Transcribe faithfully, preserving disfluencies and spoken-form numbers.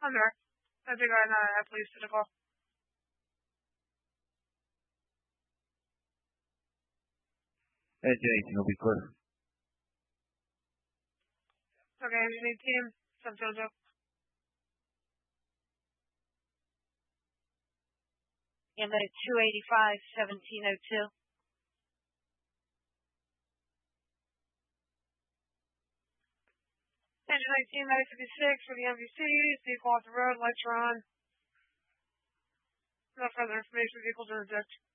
I'm there. I think I know I police to the call. Engine eighteen will be clear. Okay, engine eighteen, Sub Jojo. And then two eighty-five, seventeen oh two. Engine nineteen, nine fifty-six for the M V C. Vehicle off the road, lights are on. No further information, vehicles are rejected.